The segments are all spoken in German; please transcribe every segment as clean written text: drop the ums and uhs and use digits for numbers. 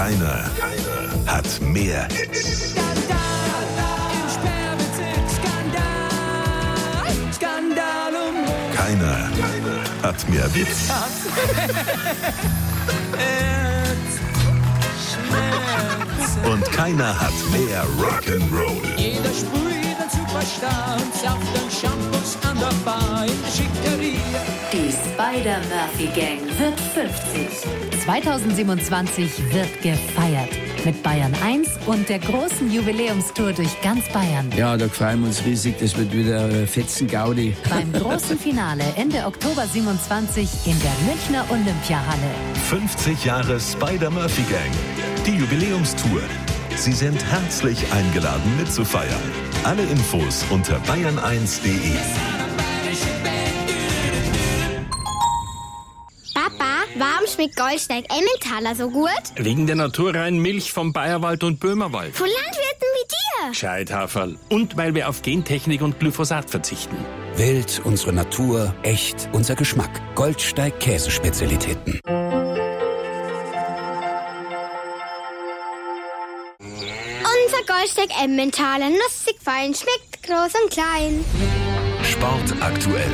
Keiner hat mehr Hits. Keiner hat mehr Witz. Und keiner hat mehr Rock'n'Roll. Jeder sprüht ein Superstar und sauft dann Shampoos an der Bar in der Schickeria. Die Spider-Murphy-Gang wird 50. 2027 wird gefeiert. Mit Bayern 1 und der großen Jubiläumstour durch ganz Bayern. Ja, da freuen wir uns riesig. Das wird wieder Fetzen-Gaudi. Beim großen Finale Ende Oktober 27 in der Münchner Olympiahalle. 50 Jahre Spider-Murphy-Gang. Die Jubiläumstour. Sie sind herzlich eingeladen mitzufeiern. Alle Infos unter bayern1.de. Papa, warum schmeckt Goldsteig Emmentaler so gut? Wegen der naturreinen Milch vom Bayerwald und Böhmerwald. Von Landwirten wie dir. Gescheithaferl. Und weil wir auf Gentechnik und Glyphosat verzichten. Wild, unsere Natur, echt, unser Geschmack. Goldsteig Käsespezialitäten. Unser Goldsteig Emmentaler, nussig fein, schmeckt groß und klein. Sport aktuell.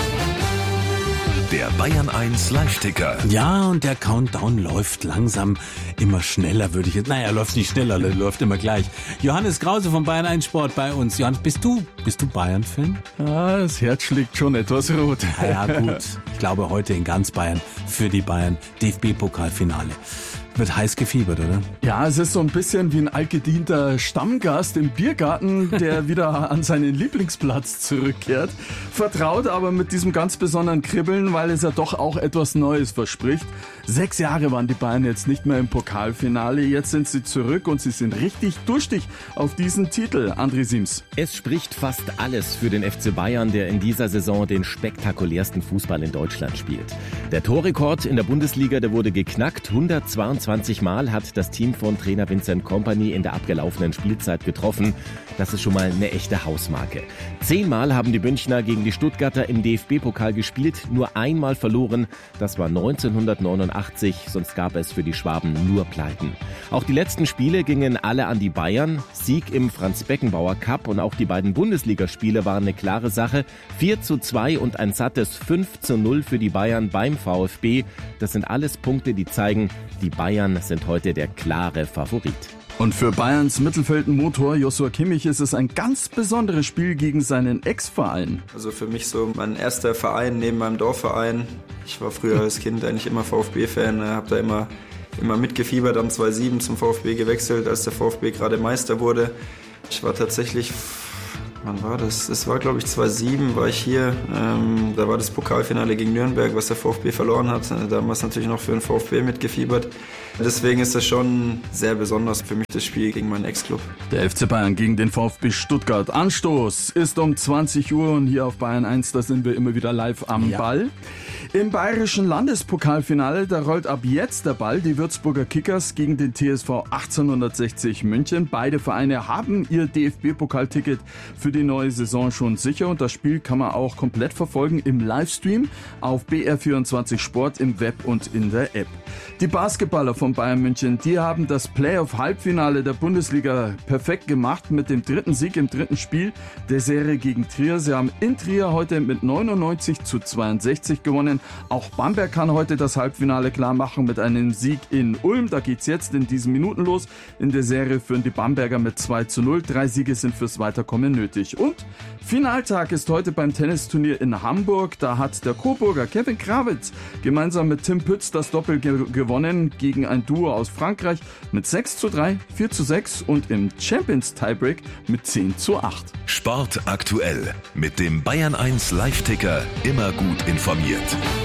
Der Bayern 1 Live-Ticker. Ja, und der Countdown läuft langsam immer schneller, würde ich jetzt. Naja, läuft nicht schneller, läuft immer gleich. Johannes Krause von Bayern 1 Sport bei uns. Johannes, bist du Bayern-Fan? Ja, das Herz schlägt schon etwas rot. Ja, gut. Ich glaube, heute in ganz Bayern für die Bayern DFB-Pokalfinale. Wird heiß gefiebert, oder? Ja, es ist so ein bisschen wie ein altgedienter Stammgast im Biergarten, der wieder an seinen Lieblingsplatz zurückkehrt. Vertraut aber mit diesem ganz besonderen Kribbeln, weil es ja doch auch etwas Neues verspricht. 6 Jahre waren die Bayern jetzt nicht mehr im Pokalfinale. Jetzt sind sie zurück und sie sind richtig durstig auf diesen Titel. André Siems. Es spricht fast alles für den FC Bayern, der in dieser Saison den spektakulärsten Fußball in Deutschland spielt. Der Torrekord in der Bundesliga, der wurde geknackt. 122 Mal hat das Team von Trainer Vincent Kompany in der abgelaufenen Spielzeit getroffen. Das ist schon mal eine echte Hausmarke. 10 Mal haben die Münchner gegen die Stuttgarter im DFB-Pokal gespielt, nur einmal verloren. Das war 1989, sonst gab es für die Schwaben nur Pleiten. Auch die letzten Spiele gingen alle an die Bayern. Sieg im Franz-Beckenbauer-Cup und auch die beiden Bundesligaspiele waren eine klare Sache. 4:2 und ein sattes 5:0 für die Bayern beim VfB. Das sind alles Punkte, die zeigen, die Bayern sind heute der klare Favorit. Und für Bayerns Mittelfeldmotor Joshua Kimmich ist es ein ganz besonderes Spiel gegen seinen Ex-Verein. Also für mich so mein erster Verein neben meinem Dorfverein. Ich war früher als Kind eigentlich immer VfB-Fan, habe da immer mitgefiebert, am 2007 zum VfB gewechselt, als der VfB gerade Meister wurde. Ich war tatsächlich, wann war das? Das war, glaube ich, 2007 war ich hier. Da war das Pokalfinale gegen Nürnberg, was der VfB verloren hat. Damals natürlich noch für den VfB mitgefiebert. Deswegen ist das schon sehr besonders für mich, das Spiel gegen meinen Ex-Club. Der FC Bayern gegen den VfB Stuttgart. Anstoß ist um 20 Uhr und hier auf Bayern 1, da sind wir immer wieder live am Ball. Im bayerischen Landespokalfinale, da rollt ab jetzt der Ball. Die Würzburger Kickers gegen den TSV 1860 München. Beide Vereine haben ihr DFB-Pokalticket für die neue Saison schon sicher. Und das Spiel kann man auch komplett verfolgen im Livestream auf BR24 Sport im Web und in der App. Die Basketballer von Bayern München, die haben das Playoff-Halbfinale der Bundesliga perfekt gemacht mit dem 3. Sieg im 3. Spiel der Serie gegen Trier. Sie haben in Trier heute mit 99:62 gewonnen. Auch Bamberg kann heute das Halbfinale klar machen mit einem Sieg in Ulm. Da geht's jetzt in diesen Minuten los. In der Serie führen die Bamberger mit 2:0. 3 Siege sind fürs Weiterkommen nötig. Und Finaltag ist heute beim Tennisturnier in Hamburg. Da hat der Coburger Kevin Krawitz gemeinsam mit Tim Pütz das Doppel gewonnen gegen ein Duo aus Frankreich mit 6:3, 4:6 und im Champions Tiebreak mit 10:8. Sport aktuell mit dem Bayern 1 Live-Ticker. Immer gut informiert.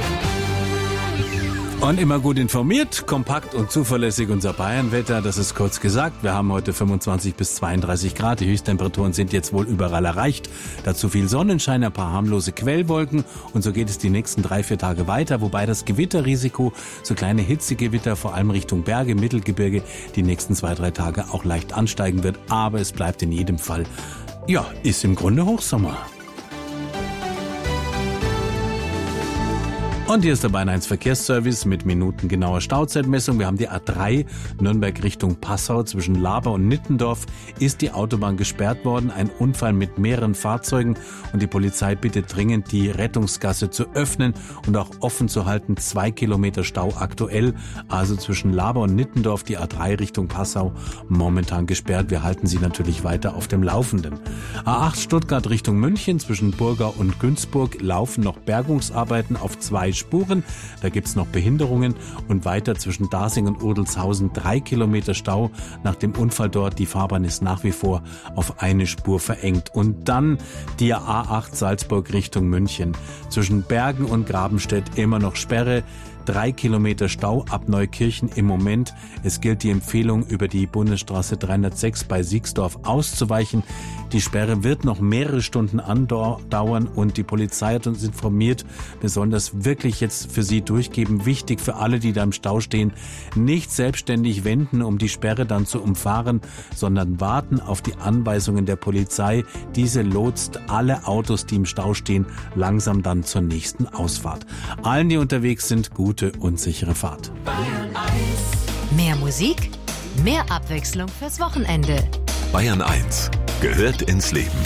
Und immer gut informiert, kompakt und zuverlässig unser Bayernwetter, das ist kurz gesagt. Wir haben heute 25 bis 32 Grad, die Höchsttemperaturen sind jetzt wohl überall erreicht. Dazu viel Sonnenschein, ein paar harmlose Quellwolken und so geht es die nächsten 3-4 Tage weiter, wobei das Gewitterrisiko, so kleine Hitzegewitter, vor allem Richtung Berge, Mittelgebirge, die nächsten 2-3 Tage auch leicht ansteigen wird. Aber es bleibt in jedem Fall, ja, ist im Grunde Hochsommer. Und hier ist der Bayern 1 Verkehrsservice mit minutengenauer Stauzeitmessung. Wir haben die A3 Nürnberg Richtung Passau. Zwischen Laber und Nittendorf ist die Autobahn gesperrt worden. Ein Unfall mit mehreren Fahrzeugen und die Polizei bittet dringend, die Rettungsgasse zu öffnen und auch offen zu halten. 2 Kilometer Stau aktuell, also zwischen Laber und Nittendorf, die A3 Richtung Passau momentan gesperrt. Wir halten Sie natürlich weiter auf dem Laufenden. A8 Stuttgart Richtung München, zwischen Burgau und Günzburg laufen noch Bergungsarbeiten auf 2 Spuren. Da gibt's noch Behinderungen und weiter zwischen Dasing und Odelshausen 3 Kilometer Stau. Nach dem Unfall dort, die Fahrbahn ist nach wie vor auf eine Spur verengt. Und dann die A8 Salzburg Richtung München. Zwischen Bergen und Grabenstedt immer noch Sperre. 3 Kilometer Stau ab Neukirchen im Moment. Es gilt die Empfehlung, über die Bundesstraße 306 bei Siegsdorf auszuweichen. Die Sperre wird noch mehrere Stunden andauern und die Polizei hat uns informiert, wir sollen das wirklich jetzt für Sie durchgeben. Wichtig für alle, die da im Stau stehen, nicht selbstständig wenden, um die Sperre dann zu umfahren, sondern warten auf die Anweisungen der Polizei. Diese lotst alle Autos, die im Stau stehen, langsam dann zur nächsten Ausfahrt. Allen, die unterwegs sind, gute und sichere Fahrt. Mehr Musik, mehr Abwechslung fürs Wochenende. Bayern 1 gehört ins Leben.